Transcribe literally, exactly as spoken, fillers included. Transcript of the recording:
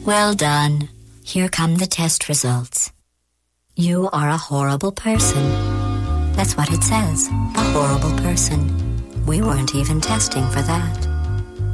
Well done. Here come the test results. You are a horrible person. That's what it says. A horrible person. We weren't even testing for that.